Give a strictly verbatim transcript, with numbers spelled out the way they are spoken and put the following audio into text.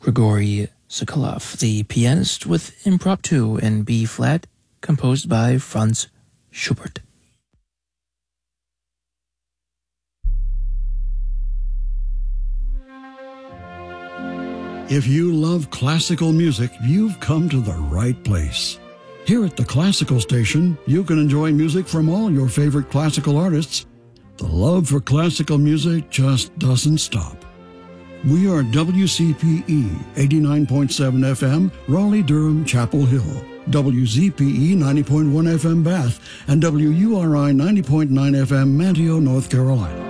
Grigory Sokolov, the pianist, with Impromptu in B-flat, composed by Franz Schubert. If you love classical music, you've come to the right place. Here at the Classical Station, you can enjoy music from all your favorite classical artists. The love for classical music just doesn't stop. We are W C P E eighty-nine point seven F M, Raleigh-Durham, Chapel Hill, W Z P E ninety point one F M, Bath, and W U R I ninety point nine F M, Manteo, North Carolina.